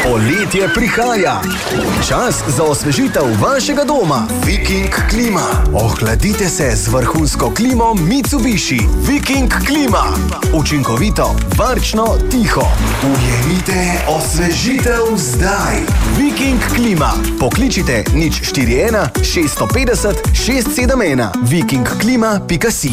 Poletje prihaja. Čas za osvežitev vašega doma. Viking klima. Ohladite se z vrhunsko klimo Mitsubishi. Viking klima. Učinkovito, varčno, tiho. Ujemite osvežitev zdaj. Viking klima. Pokličite 041 650 671. vikingklima.si.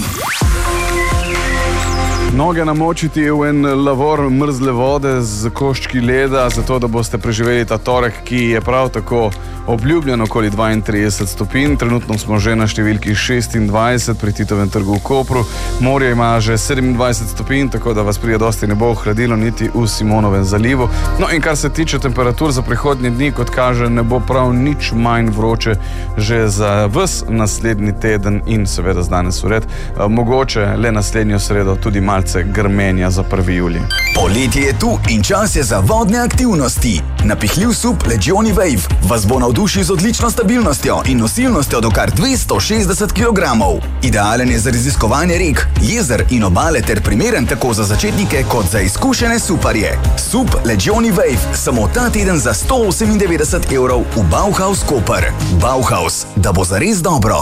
Noge namočiti v en lavor mrzle vode z koščki leda, zato da boste preživeli ta torek, ki je prav tako obljubljen okoli 32 stopinj. Trenutno smo že na številki 26 pri Titovem trgu v Kopru. Morje ima že 27 stopinj, tako da vas prije dosti ne bo ohladilo niti v Simonovem zalivu. No in kar se tiče temperatur za prihodnje dni, kot kaže, ne bo prav nič manj vroče že za ves naslednji teden in seveda z danes v red. Mogoče le naslednjo sredo tudi malce grmenja za 1. julij. Poletje je tu in čas je za vodne aktivnosti. Napihljiv sup Legioni Wave vas bo navdušil z odlično stabilnostjo in nosilnostjo do kar 260 kg. Idealen je za raziskovanje rek, jezer in obale ter primeren tako za začetnike kot za izkušene suparje. Sup Legioni Wave samo ta teden za 198 € v Bauhaus Koper. Bauhaus, da bo zares dobro.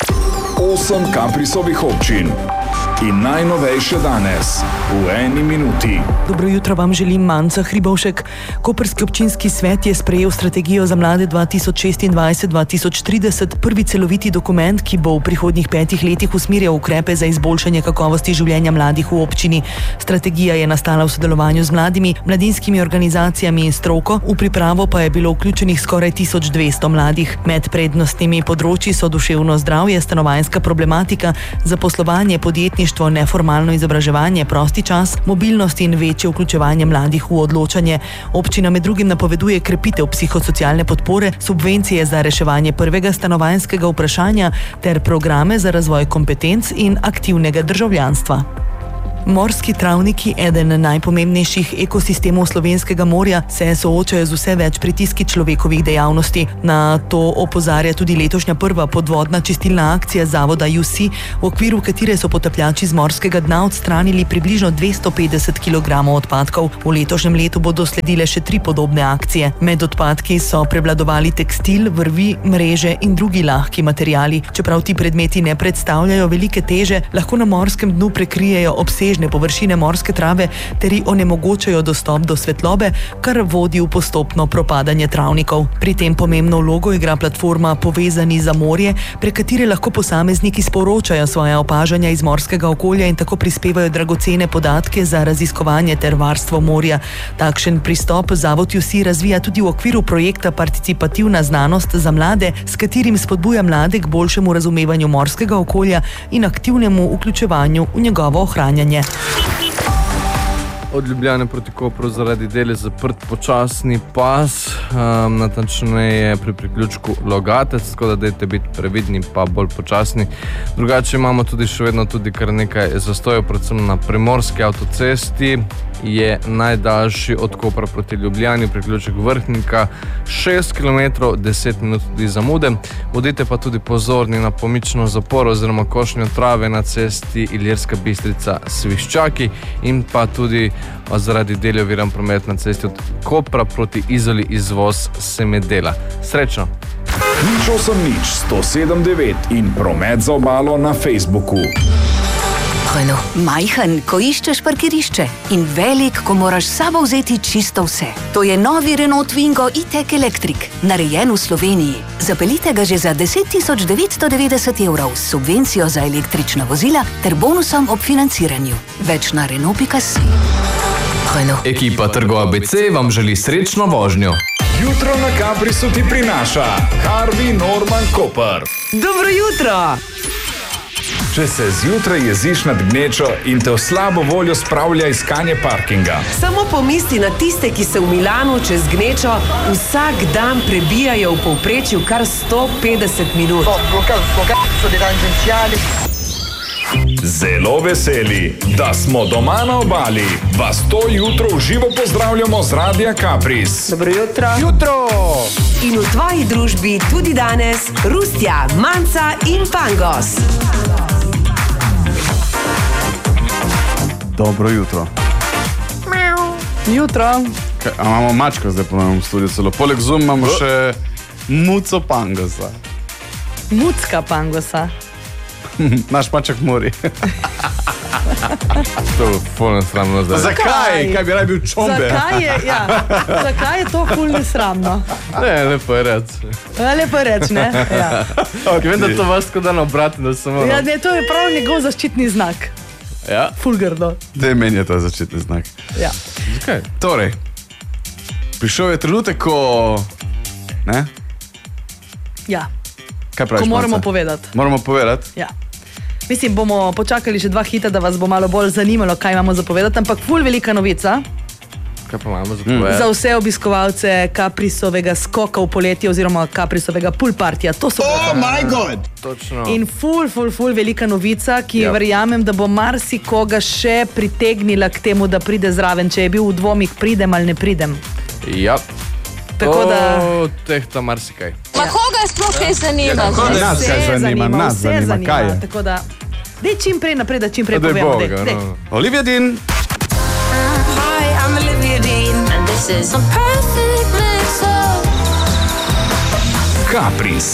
8 Caprisovih občin. In najnovejše danes, v 1 minuti. Dobro jutro vam želim, Manca Hribovšek. Koprski občinski svet je sprejel strategijo za mlade 2026-2030, prvi celoviti dokument, ki bo v prihodnjih 5 letih usmerjal ukrepe za izboljšanje kakovosti življenja mladih v občini. Strategija je nastala v sodelovanju z mladimi, mladinskimi organizacijami in stroko, v pripravo pa je bilo vključenih skoraj 1200 mladih. Med prednostnimi področji so duševno zdravje, stanovanjska problematika, zaposlovanje, podjetništvo, neformalno izobraževanje, prosti čas, mobilnost in večje vključevanje mladih v odločanje. Občina med drugim napoveduje krepitev psihosocialne podpore, subvencije za reševanje prvega stanovanjskega vprašanja ter programe za razvoj kompetenc in aktivnega državljanstva. Morski travniki, eden najpomembnejših ekosistemov slovenskega morja, se soočajo z vse več pritiski človekovih dejavnosti. Na to opozarja tudi letošnja prva podvodna čistilna akcija zavoda UC, v okviru katere so potapljači z morskega dna odstranili približno 250 kg odpadkov. V letošnjem letu bodo sledile še 3 podobne akcije. Med odpadki so prevladovali tekstil, vrvi, mreže in drugi lahki materiali. Čeprav ti predmeti ne predstavljajo velike teže, lahko na morskem dnu prekrijejo obsežne površine morske trave ter onemogočajo dostop do svetlobe, kar vodi v postopno propadanje travnikov. Pri tem pomembno vlogo igra platforma Povezani za morje, prek katere lahko posamezniki sporočajo svoje opažanja iz morskega okolja in tako prispevajo dragocene podatke za raziskovanje ter varstvo morja. Takšen pristop zavod UC razvija tudi v okviru projekta Participativna znanost za mlade, s katerim spodbuja mlade k boljšemu razumevanju morskega okolja in aktivnemu vključevanju v njegovo ohranjanje. Od Ljubljane proti Kopru zaradi del je zaprt počasni pas, natančneje pri priključku Logatec, tako da dajte biti previdni pa bolj počasni. Drugače imamo tudi še vedno kar nekaj zastojev, predvsem na primorski avtocesti. Je najdaljši od Kopra proti Ljubljani, priključek Vrhnika, 6 km, 10 minut tudi zamude. Bodite pa tudi pozorni na pomično zaporo oziroma košnjo trave na cesti Ilirska Bistrica Sviščaki in pa tudi zaradi del je oviran promet na cesti od Kopra proti Izoli izvoz Semedela. Srečno! 080 in promet za obalo na Facebooku. Majhen, ko iščeš parkirišče, in velik, ko moraš s sabo vzeti čisto vse. To je novi Renault Twingo E-Tech Electric, narejen v Sloveniji. Zapeljite ga že za 10.990 € s subvencijo za električna vozila ter bonusom ob financiranju. Več na Renault.si. Ekipa Trgo ABC vam želi srečno vožnjo. Jutro na Caprisu ti prinaša Harvey Norman Koper. Dobro jutro! Če se zjutraj jeziš nad gnečo in te v slabo voljo spravlja iskanje parkinga. Samo pomisli na tiste, ki se v Milanu čez gnečo vsak dan prebijajo v povprečju kar 150 minut. Zelo veseli, da smo doma na obali. Vas to jutro v živo pozdravljamo z Radia Capris. Dobro jutro. Jutro! In v tvoji družbi tudi danes Rustja, Manca in Pangos. Dobro jutro. Jutro. Imamo mačko zdaj ponovno v studiu celo. Poleg Zoom imamo še muco pangosa. Mucka pangosa. Naš maček mori. To je fulno sramno zdaj. Zakaj? Kaj bi raj bil čombe? Zakaj je to fulno sramno? Ne, lepo je reč. Lepo je reč, ne? Ja. Okay. Vem, da to vas tako da na obrat, da samo... Ja, ne, to je prav njegov zaščitni znak. Ja. Ful grdo. Daj meni je to zaščitni znak. Ja. Zakaj? Torej, prišel je trenutek, ko... Ne? Ja. Kaj praviš, ko moramo Manca? povedati. Moramo povedati? Ja. Mislim, bomo počakali še 2 hita, da vas bo malo bolj zanimalo, kaj imamo za povedati, ampak ful velika novica Kaj pa imamo za povedati? za vse obiskovalce Caprisovega skoka v poletje oziroma Caprisovega pool partija. To so Točno. in ful velika novica, ki verjamem, da bo marsikoga še pritegnila k temu, da pride zraven, če je bil v dvomih, pridem ali ne pridem. Ja. Tako da... tehta marsikaj. Ma koga sploh kaj zanima? Nas kaj zanima, nas zanima, kaj je. Tako da, dej čim prej naprej, da čim prej povemo. Dej. Olivia Dean. Hi, I'm Olivia Dean and this is a perfect mix of Capris.